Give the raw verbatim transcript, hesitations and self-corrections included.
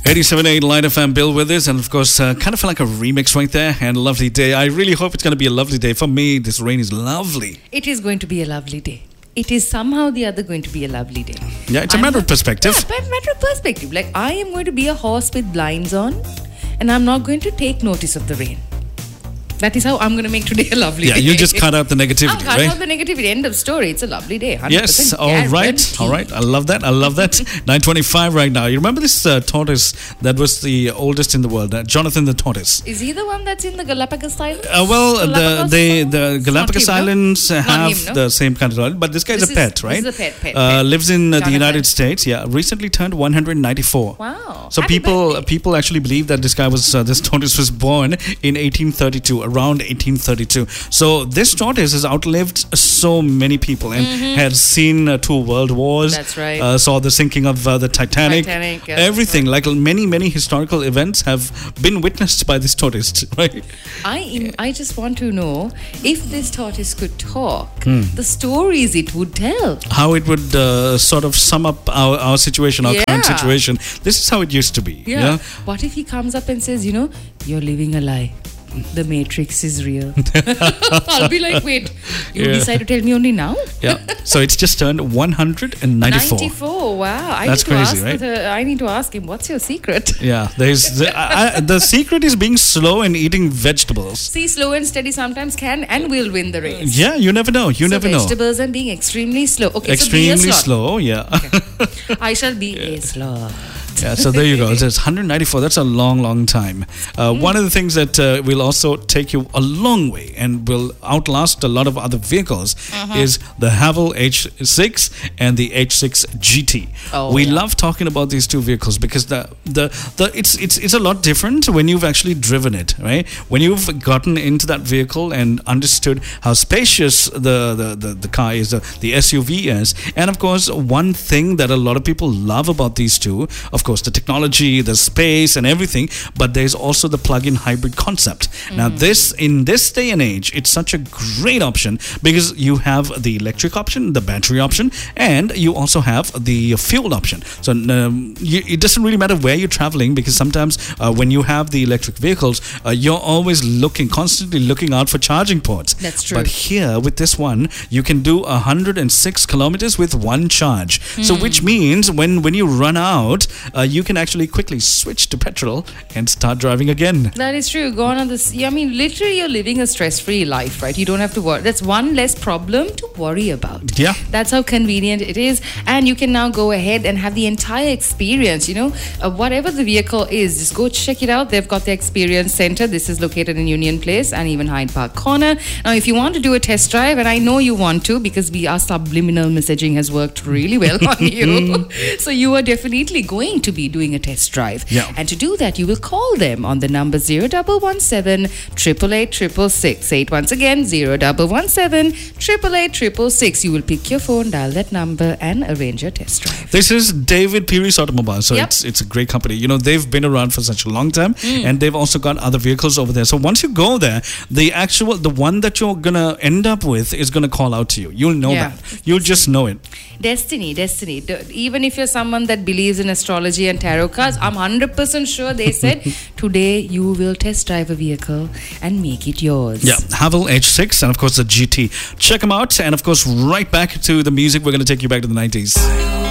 eighty-seven point eight Light F M, Bill with us, and of course, uh, kind of feel like a remix right there, and a lovely day. I really hope it's going to be a lovely day. For me, this rain is lovely. It is going to be a lovely day. It is somehow the other going to be a lovely day. Yeah, it's a I'm matter not, of perspective. Yeah, matter of perspective. Like, I am going to be a horse with blinds on, and I'm not going to take notice of the rain. That is how I'm going to make today a lovely yeah, day. you just cut out the negativity, I'll cut right? out the negativity. End of story. It's a lovely day. one hundred percent Yes, all right, guaranteed. all right. I love that. I love that. nine twenty-five right now. You remember this uh, tortoise that was the oldest in the world, uh, Jonathan the tortoise? Is he the one that's in the Galapagos Islands? Uh, well, Galapagos the they, Islands? the It's Galapagos not him, no? Islands uh, Not have him, no? the same kind of island, but this guy's This a is- pet, right? this is a pet, pet, Uh, pet. lives in uh, the Jonathan. United States. Yeah, recently turned one hundred ninety-four. Wow. So Happy people birthday. people actually believe that this guy was uh, this tortoise was born in eighteen thirty-two, around eighteen thirty-two. So this tortoise has outlived so many people and has seen uh, two world wars. That's right. Uh, saw the sinking of uh, the Titanic. Titanic, yeah, everything. Like many many historical events have been witnessed by this tortoise, right? I im- I just want to know if this tortoise could talk, Hmm. the stories it would tell. How it would uh, sort of sum up our, our situation, our current Yeah. situation. This is how it used to be. Yeah. What if he comes up and says, you know, you're living a lie. The Matrix is real. I'll be like, wait, you Yeah. decide to tell me only now? Yeah. So it's just turned one hundred ninety-four. ninety-four. Wow. I That's need to crazy, ask right? The, I need to ask him, what's your secret? Yeah, there's the, I, I, the secret is being slow and eating vegetables. See, slow and steady sometimes can and will win the race. Yeah, you never know. You so never know. vegetables and being extremely slow. Okay, Extremely so be a slot. slow. Yeah. I shall be a sloth. Yeah, so there you go. So it's one hundred ninety-four. That's a long, long time. Uh, Mm. One of the things that uh, will also take you a long way and will outlast a lot of other vehicles Uh-huh. is the Haval H six and the H six G T. Oh, we yeah. love talking about these two vehicles because the, the the it's it's it's a lot different when you've actually driven it, right? When you've gotten into that vehicle and understood how spacious the the, the, the car is, the, the S U V is, and of course one thing that a lot of people love about these two, of course, the technology, the space, and everything, but there's also the plug-in hybrid concept. Now, this in this day and age, it's such a great option because you have the electric option, the battery option, and you also have the fuel option. So um, you, it doesn't really matter where you're traveling because sometimes uh, when you have the electric vehicles, uh, you're always looking, constantly looking out for charging ports. That's true. But here with this one, you can do one hundred six kilometers with one charge. So which means when when you run out, uh, you can actually quickly switch to petrol and start driving again. That is true. Go on this. I mean, literally, you're living a stress-free life, right? You don't have to worry. That's one less problem to worry about. Yeah. That's how convenient it is. And you can now go ahead and have the entire experience. You know, uh, whatever the vehicle is, just go check it out. They've got the experience center. This is located in Union Place and even Hyde Park Corner. Now, if you want to do a test drive, and I know you want to because we our subliminal messaging has worked really well on you, so you are definitely going to be doing a test drive. Yeah. And to do that, you will call them on the number zero double one seven triple eight triple six. Say it once again, zero double one seven triple eight triple six. You will pick your phone, dial that number, and arrange your test drive. This is David Pierce Automobile. So Yep. it's it's a great company. You know, they've been around for such a long time and they've also got other vehicles over there. So once you go there, the actual the one that you're gonna end up with is gonna call out to you. You'll know Yeah. that. You'll just know it. Destiny, destiny. D- Even if you're someone that believes in astrology and tarot cards, I'm one hundred percent sure they said today you will test drive a vehicle and make it yours. Yeah, Haval H six and of course the G T. Check them out. And of course, right back to the music. We're gonna take you back to the nineties.